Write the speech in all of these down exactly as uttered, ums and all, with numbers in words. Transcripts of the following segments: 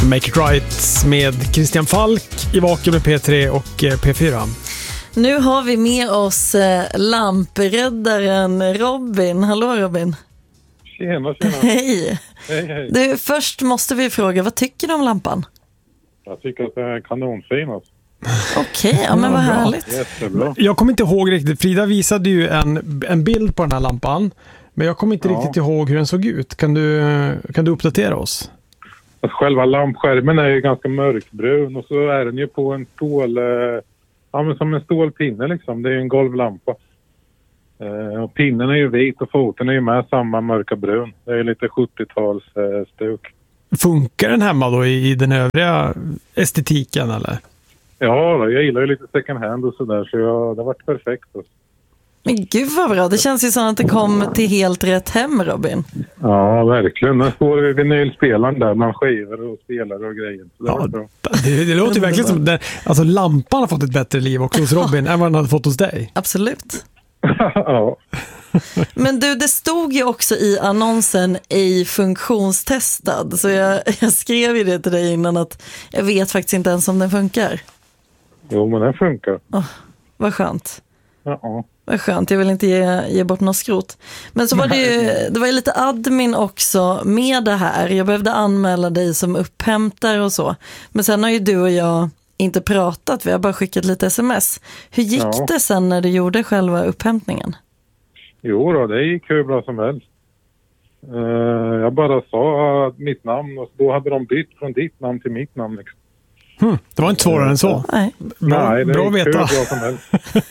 Make It Right med Christian Falk i Vakuum med P tre och P fyra. Nu har vi med oss eh, lampreddaren Robin. Hallå Robin. Tjena, tjena. Hej. Hej, hej. Du, först måste vi fråga, vad tycker du om lampan? Jag tycker att det är kanonfin. Alltså. Okej, okay, ja, men vad härligt. Jättebra. Jag kommer inte ihåg riktigt, Frida visade ju en, en bild på den här lampan, men jag kommer inte ja. riktigt ihåg hur den såg ut. Kan du, kan du uppdatera oss? Alltså, själva lampskärmen är ju ganska mörkbrun och så är den ju på en stål, ja, men som en stålpinne liksom. Det är ju en golvlampa. Eh, och pinnen är ju vit och foten är ju med samma mörka brun. Det är lite sjuttio-tals eh, stuk. Funkar den hemma då i, i den övriga estetiken eller? Ja, då, jag gillar ju lite second hand och sådär så jag, det har varit perfekt. Alltså. Men gud vad bra, det känns ju som att det kom till helt rätt hem, Robin. Ja, verkligen. Den står vid vinylspelaren där, man skivor och spelar och grejer. Så det, ja, bra. det, det låter ju verkligen som att alltså, lampan har fått ett bättre liv också hos Robin än vad den hade fått hos dig. Absolut. Ja. Men du, det stod ju också i annonsen i funktionstestad, så jag, jag skrev ju det till dig innan att jag vet faktiskt inte ens om den funkar. Jo, men den funkar. Oh, vad skönt. Ja. Vad skönt, jag vill inte ge, ge bort något skrot. Men så var det ju, det var ju lite admin också med det här. Jag behövde anmäla dig som upphämtare och så. Men sen har ju du och jag inte pratat, vi har bara skickat lite sms. Hur gick ja. det sen när du gjorde själva upphämtningen? Jo då, det gick hur bra som helst. Uh, jag bara sa mitt namn och då hade de bytt från ditt namn till mitt namn. Liksom. Hmm, det var inte svårare än så. Nej, bra, Nej det bra gick veta. hur bra som helst.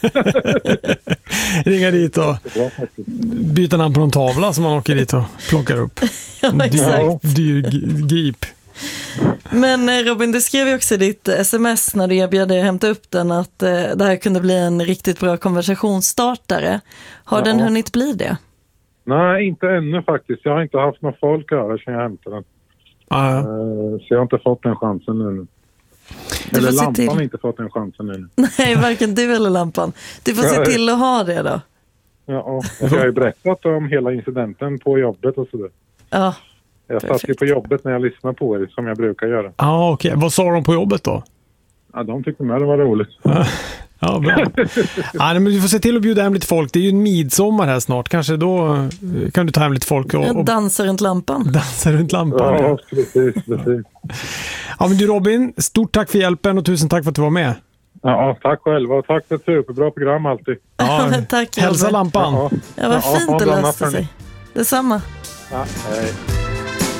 Ringa dit och byta namn på någon tavla som man åker dit och plockar upp. Ja, exakt. Dyr grip. Men Robin, du skrev ju också i ditt sms när du erbjöd dig att hämta upp den att eh, det här kunde bli en riktigt bra konversationsstartare. Har ja. den hunnit bli det? Nej, inte ännu faktiskt. Jag har inte haft någon folk över sedan jag hämtade den. Ja. Uh, så jag har inte fått den chansen nu. Eller lampan har inte fått den chansen nu. Nej, varken du eller lampan. Du får se till att ha det då. Ja, jag har ju berättat om hela incidenten på jobbet och sådär. Ja. Jag satt ju på jobbet när jag lyssnade på er som jag brukar göra. Ja, ah, okej. Okay. Vad sa de på jobbet då? Ja, de tyckte med det var roligt. Ja, bra. Ja, men du får se till att bjuda hem lite folk. Det är ju en midsommar här snart. Kanske då kan du ta hem lite folk och, och dansa runt lampan. Dansa runt lampan. Ja, ja. precis, precis. Ja, men du Robin, stort tack för hjälpen och tusen tack för att du var med. Ja, tack själva och tack för ett superbra program alltid. Ja, tack. Hälsa lampan. Ja, ja vad fint ja, det löste sig. Detsamma. Ja, hej.